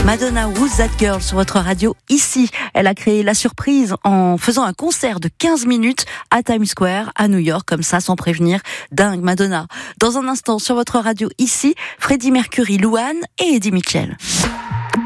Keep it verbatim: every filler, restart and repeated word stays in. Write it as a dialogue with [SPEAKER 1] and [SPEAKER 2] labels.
[SPEAKER 1] Madonna, Who's That Girl sur votre radio ici. Elle a créé la surprise en faisant un concert de quinze minutes à Times Square, à New York, comme ça, sans prévenir. Dingue, Madonna. Dans un instant, sur votre radio ici, Freddie Mercury, Louane et Eddie Mitchell.